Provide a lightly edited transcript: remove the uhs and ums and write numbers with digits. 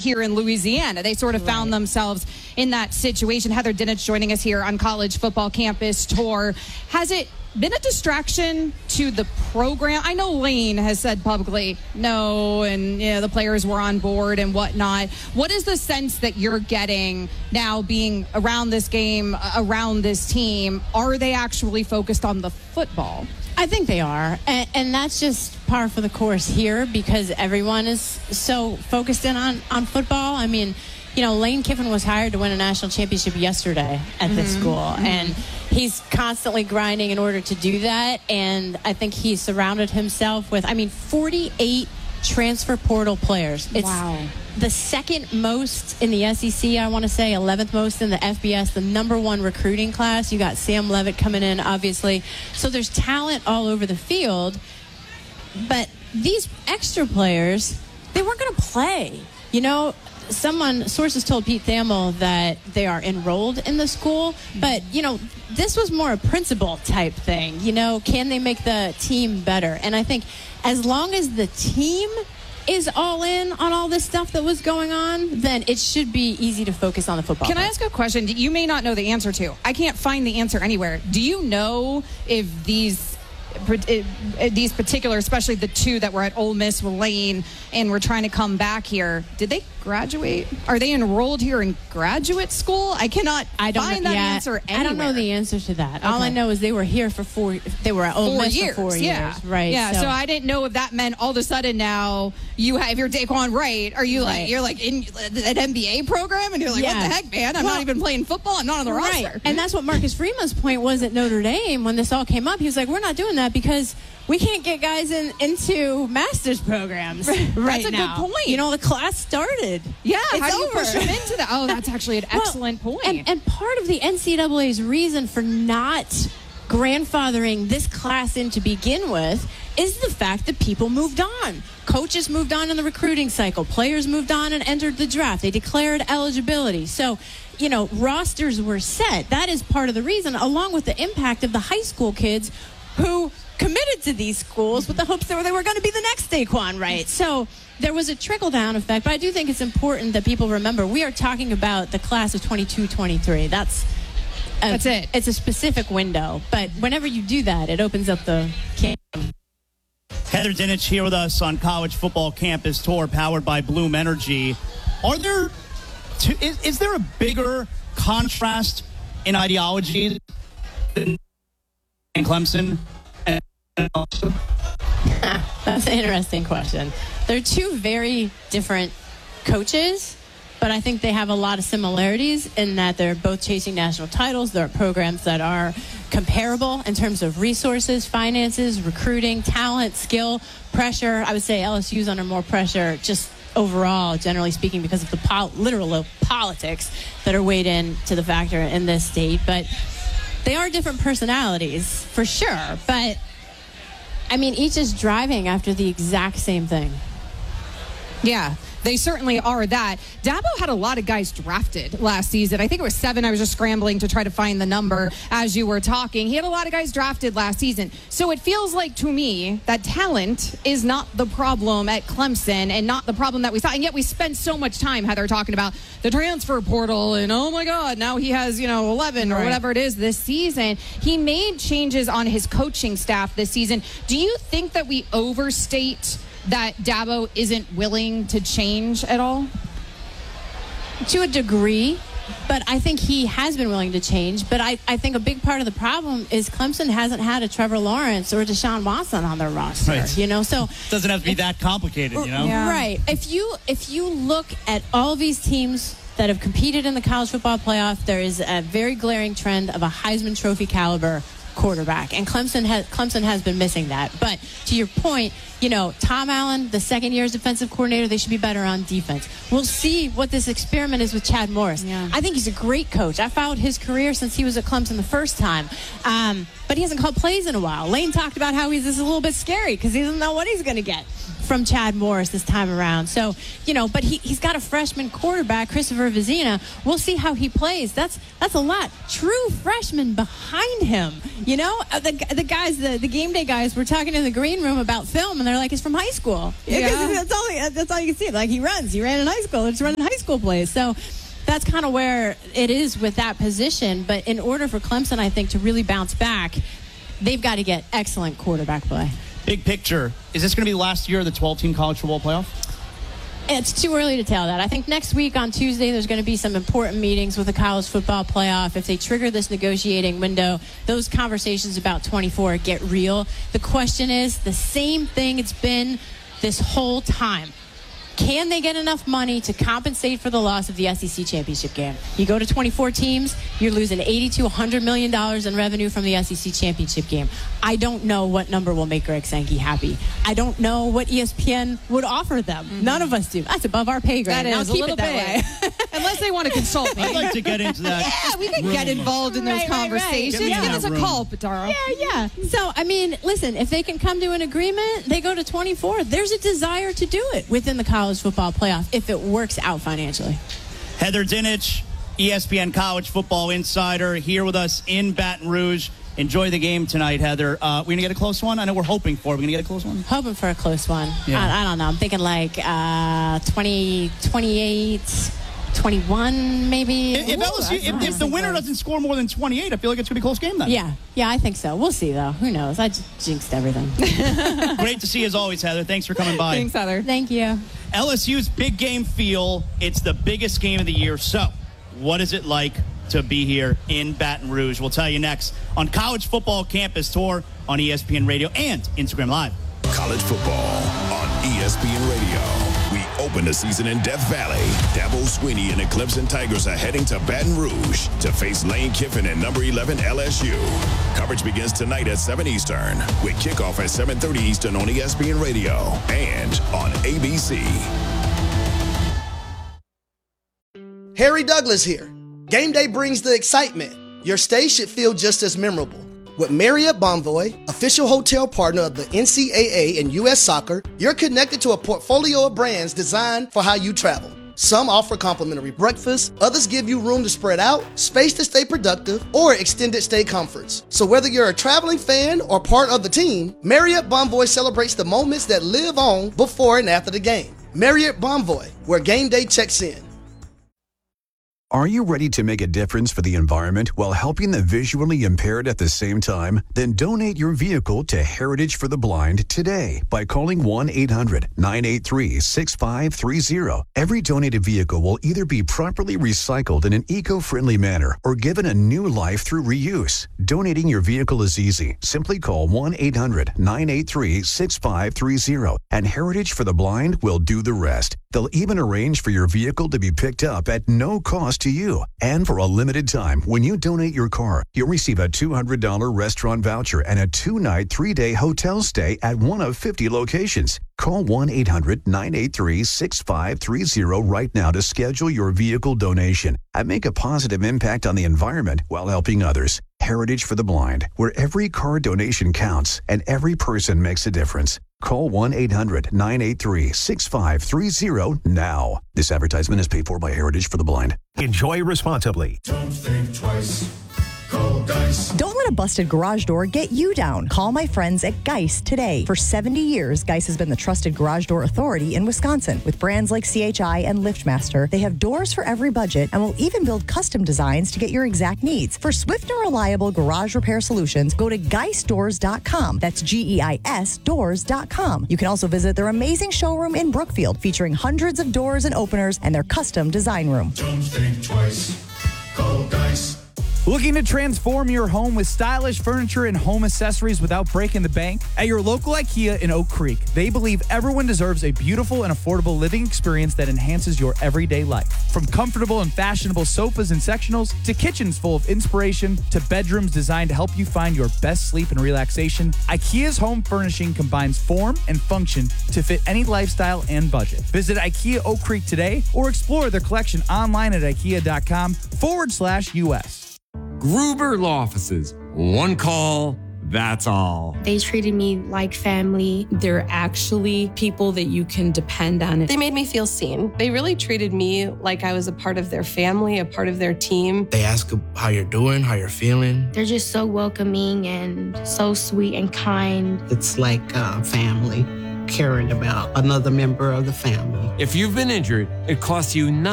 here in Louisiana. They sort of found themselves in that situation. Heather Dinich joining us here on College Football Campus Tour. Has it been a distraction to the program? I know Lane has said publicly no, and the players were on board and whatnot. What is the sense that you're getting now being around this game, around this team? Are they actually focused on the football? I think they are, and that's just par for the course here because everyone is so focused in on football. I mean, Lane Kiffin was hired to win a national championship yesterday at this school, and he's constantly grinding in order to do that, and I think he surrounded himself with, 48 transfer portal players. It's the second most in the SEC, I want to say, 11th most in the FBS, the number one recruiting class. You got Sam Levitt coming in, obviously. So there's talent all over the field, but these extra players, they weren't going to play. Sources told Pete Thamel that they are enrolled in the school, but, this was more a principal type thing. Can they make the team better? And I think as long as the team is all in on all this stuff that was going on, then it should be easy to focus on the football. Can I ask a question you may not know the answer to? I can't find the answer anywhere. Do you know if these particular, especially the two that were at Ole Miss with Lane and were trying to come back here, did they graduate? Are they enrolled here in graduate school? I don't find that answer anywhere. I don't know the answer to that. Okay. All I know is they were here they were at Ole Miss for 4 years. Right. Yeah, so I didn't know if that meant all of a sudden now if you're Daquan Wright, are you you're like in an MBA program and you're like, what the heck, man? I'm not even playing football. I'm not on the roster. And that's what Marcus Freeman's point was at Notre Dame when this all came up. He was like, we're not doing that because we can't get guys into master's programs right That's a now. good point. The class started. Yeah, it's how do you over. push them into that? Oh, that's actually an excellent point. And part of the NCAA's reason for not grandfathering this class in to begin with is the fact that people moved on. Coaches moved on in the recruiting cycle. Players moved on and entered the draft. They declared eligibility. So, rosters were set. That is part of the reason, along with the impact of the high school kids who committed to these schools with the hopes that they were going to be the next Daquan Wright. So there was a trickle-down effect, but I do think it's important that people remember we are talking about the class of 22-23. That's it. It's a specific window, but whenever you do that, it opens up the can. Heather Dinich here with us on College Football Campus Tour, powered by Bloom Energy. Is there a bigger contrast in ideology in Clemson? That's an interesting question. They're two very different coaches, but I think they have a lot of similarities in that they're both chasing national titles. There are programs that are comparable in terms of resources, finances, recruiting, talent, skill, pressure. I would say LSU's under more pressure just overall, generally speaking, because of the literal politics that are weighed into the factor in this state. But they are different personalities, for sure. But, each is driving after the exact same thing. Yeah, they certainly are that. Dabo had a lot of guys drafted last season. I think it was 7. I was just scrambling to try to find the number as you were talking. He had a lot of guys drafted last season. So it feels like to me that talent is not the problem at Clemson and not the problem that we saw. And yet we spent so much time, Heather, talking about the transfer portal and, oh, my God, now he has, 11 or whatever it is this season. He made changes on his coaching staff this season. Do you think that we overstate that Dabo isn't willing to change at all? To a degree, but I think he has been willing to change. But I think a big part of the problem is Clemson hasn't had a Trevor Lawrence or Deshaun Watson on their roster. Right. So doesn't have to be that complicated, Yeah. Right. If you look at all these teams that have competed in the college football playoff, there is a very glaring trend of a Heisman Trophy caliber quarterback, and Clemson has been missing that. But to your point, Tom Allen, the second year's defensive coordinator, they should be better on defense. We'll see what this experiment is with Chad Morris. Yeah. I think he's a great coach. I followed his career since he was at Clemson the first time, but he hasn't called plays in a while. Lane talked about how he's a little bit scary because he doesn't know what he's going to get. from Chad Morris this time around. So, but he's got a freshman quarterback, Christopher Vizina. We'll see how he plays. That's a lot. True freshman behind him. The guys, the game day guys, were talking in the green room about film, and they're like, "It's from high school." Yeah. That's all you can see. Like, he ran in high school. It's running high school plays. So that's kind of where it is with that position. But in order for Clemson, I think, to really bounce back, they've got to get excellent quarterback play. Big picture, is this going to be the last year of the 12-team college football playoff? It's too early to tell that. I think next week on Tuesday there's going to be some important meetings with the college football playoff. If they trigger this negotiating window, those conversations about 24 get real. The question is the same thing it's been this whole time. Can they get enough money to compensate for the loss of the SEC championship game? You go to 24 teams, you're losing $80 to $100 million in revenue from the SEC championship game. I don't know what number will make Greg Sankey happy. I don't know what ESPN would offer them. Mm-hmm. None of us do. That's above our pay grade. That is a little bit. Way. Unless they want to consult me. I'd like to get into that. Yeah, we can get involved in those conversations. Right. Give us a call, Pitaro. Yeah. So, listen, if they can come to an agreement, they go to 24. There's a desire to do it within the college football playoff if it works out financially. Heather Dinich, ESPN College Football Insider, here with us in Baton Rouge. Enjoy the game tonight, Heather. We're going to get a close one? I know we're hoping for. We're going to get a close one? Hoping for a close one. Yeah. I don't know. I'm thinking like 20, 28, 21 maybe. If the winner doesn't score more than 28, I feel like it's going to be a close game then. Yeah, I think so. We'll see, though. Who knows? I just jinxed everything. Great to see you as always, Heather. Thanks for coming by. Thanks, Heather. Thank you. LSU's big game feel. It's the biggest game of the year. So, what is it like to be here in Baton Rouge? We'll tell you next on College Football Campus Tour on ESPN Radio and Instagram Live. College football on ESPN Radio. We open the season in Death Valley. Dabo Swinney and the Clemson Tigers are heading to Baton Rouge to face Lane Kiffin and number 11 LSU. Coverage begins tonight at 7 Eastern with kickoff at 7:30 Eastern on ESPN Radio and on ABC. Harry Douglas here. Game day brings the excitement. Your stay should feel just as memorable. With Marriott Bonvoy, official hotel partner of the NCAA and U.S. Soccer, you're connected to a portfolio of brands designed for how you travel. Some offer complimentary breakfast, others give you room to spread out, space to stay productive, or extended stay comforts. So whether you're a traveling fan or part of the team, Marriott Bonvoy celebrates the moments that live on before and after the game. Marriott Bonvoy, where game day checks in. Are you ready to make a difference for the environment while helping the visually impaired at the same time? Then donate your vehicle to Heritage for the Blind today by calling 1-800-983-6530. Every donated vehicle will either be properly recycled in an eco-friendly manner or given a new life through reuse. Donating your vehicle is easy. Simply call 1-800-983-6530 and Heritage for the Blind will do the rest. They'll even arrange for your vehicle to be picked up at no cost to you. And for a limited time, when you donate your car, you'll receive a $200 restaurant voucher and a 2-night, 3-day hotel stay at one of 50 locations. Call 1-800-983-6530 right now to schedule your vehicle donation and make a positive impact on the environment while helping others. Heritage for the Blind, where every car donation counts and every person makes a difference. Call 1-800-983-6530 now. This advertisement is paid for by Heritage for the Blind. Enjoy responsibly. Don't think twice. Call Geist. Don't let a busted garage door get you down. Call my friends at Geist today. For 70 years, Geist has been the trusted garage door authority in Wisconsin. With brands like CHI and LiftMaster, they have doors for every budget and will even build custom designs to get your exact needs. For swift and reliable garage repair solutions, go to geistdoors.com. That's GEIS doors.com. You can also visit their amazing showroom in Brookfield, featuring hundreds of doors and openers and their custom design room. Don't think twice. Call Geist. Looking to transform your home with stylish furniture and home accessories without breaking the bank? At your local IKEA in Oak Creek, they believe everyone deserves a beautiful and affordable living experience that enhances your everyday life. From comfortable and fashionable sofas and sectionals, to kitchens full of inspiration, to bedrooms designed to help you find your best sleep and relaxation, IKEA's home furnishing combines form and function to fit any lifestyle and budget. Visit IKEA Oak Creek today or explore their collection online at ikea.com/US. Gruber Law Offices. One call, That's all. They treated me like family. They're actually people that you can depend on. They made me feel seen. They really treated me like I was a part of their family, a part of their team. They ask how you're doing, how you're feeling. They're just so welcoming and so sweet and kind. It's like family, caring about another member of the family. If you've been injured, it costs you nothing.